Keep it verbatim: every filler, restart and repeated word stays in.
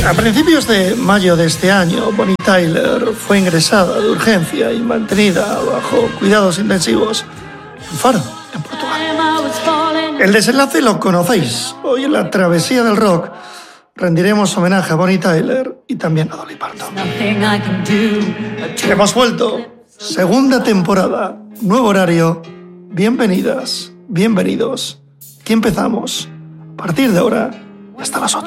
A principios de mayo de este año, Bonnie Tyler fue ingresada de urgencia y mantenida bajo cuidados intensivos en Faro, en Portugal. El desenlace lo conocéis. Hoy en la travesía del rock rendiremos homenaje a Bonnie Tyler y también a Dolly Parton. Hemos vuelto. Segunda temporada, nuevo horario. Bienvenidas, bienvenidos. Aquí empezamos. A partir de ahora, hasta las ocho.